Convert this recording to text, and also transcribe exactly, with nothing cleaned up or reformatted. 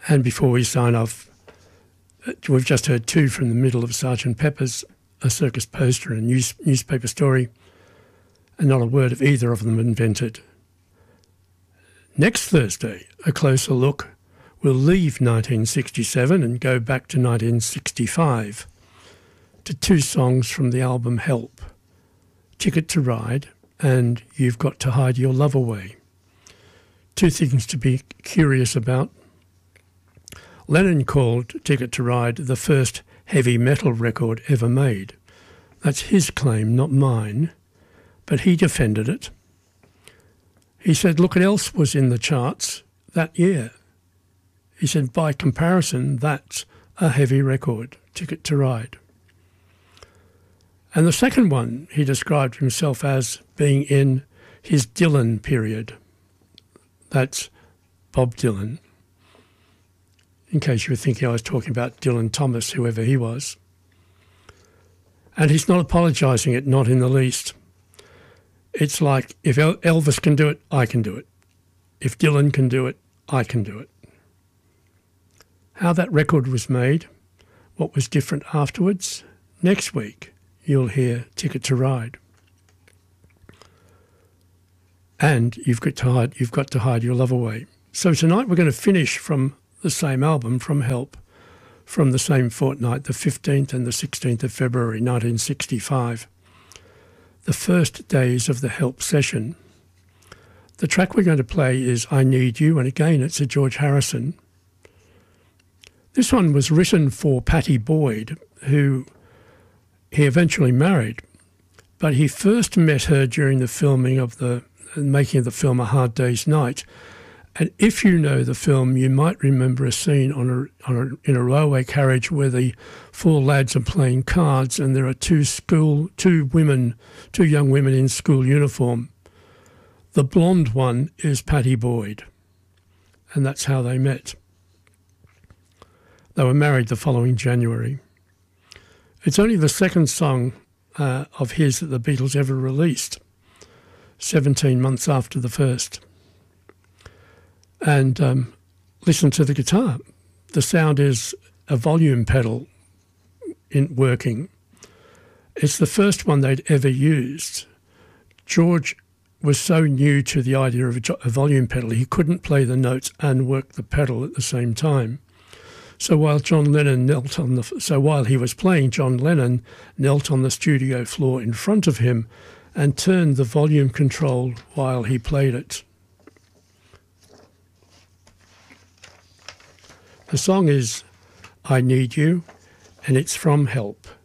And before we sign off, we've just heard two from the middle of Sergeant Pepper's, a circus poster and news, newspaper story, and not a word of either of them invented. Next Thursday, a closer look. We'll leave nineteen sixty-seven and go back to nineteen sixty-five to two songs from the album Help, Ticket to Ride and You've Got to Hide Your Love Away. Two things to be curious about. Lennon called Ticket to Ride the first heavy metal record ever made. That's his claim, not mine, but he defended it. He said, look what else was in the charts that year. He said, by comparison, that's a heavy record, Ticket to Ride. And the second one, he described himself as being in his Dylan period. That's Bob Dylan. In case you were thinking I was talking about Dylan Thomas, whoever he was. And he's not apologising it, not in the least. It's like, if El- Elvis can do it, I can do it. If Dylan can do it, I can do it. How that record was made, what was different afterwards, next week you'll hear Ticket to Ride. And you've got to hide, you've got to hide your love away. So tonight we're going to finish from the same album, from Help, from the same fortnight, the fifteenth and the sixteenth of February nineteen sixty-five, the first days of the Help session. The track we're going to play is I Need You, and again it's a George Harrison. This one was written for Pattie Boyd, who he eventually married, but he first met her during the filming of the, making of the film A Hard Day's Night. And if you know the film, you might remember a scene on a, on a, in a railway carriage where the four lads are playing cards and there are two school, two women, two young women in school uniform. The blonde one is Pattie Boyd, and that's how they met. They were married the following January. It's only the second song uh, of his that the Beatles ever released, seventeen months after the first. And um, listen to the guitar. The sound is a volume pedal in working. It's the first one they'd ever used. George was so new to the idea of a, a volume pedal, he couldn't play the notes and work the pedal at the same time. So while John Lennon knelt on the, so while he was playing, John Lennon knelt on the studio floor in front of him and turned the volume control while he played it. The song is I Need You, and it's from Help.